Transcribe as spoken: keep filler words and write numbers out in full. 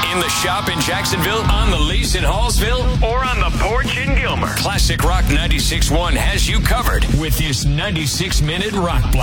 In the shop in Jacksonville, on the lease in Hallsville, or on the porch in Gilmer, Classic Rock ninety-six point one has you covered with this ninety-six minute rock block.